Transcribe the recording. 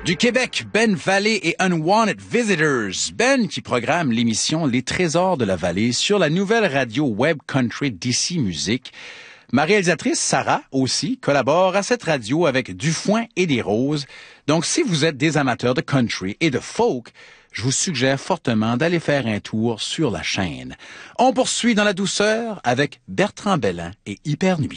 Du Québec, Ben Vallée et Unwanted Visitors. Ben qui programme l'émission Les Trésors de la Vallée sur la nouvelle radio web country DC Musique. Ma réalisatrice, Sarah, aussi, collabore à cette radio avec Du Foin et des Roses. Donc, si vous êtes des amateurs de country et de folk, je vous suggère fortement d'aller faire un tour sur la chaîne. On poursuit dans la douceur avec Bertrand Bellin et Hyper Nuit.